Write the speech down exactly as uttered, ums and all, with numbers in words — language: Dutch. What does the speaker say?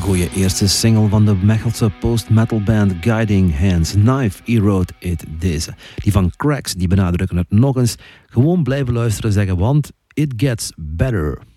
goede eerste single van de Mechelse post-metal band Guiding Hands. Knife Erode It deze. Die van Cracks, die benadrukken het nog eens. Gewoon blijven luisteren zeggen, want it gets better.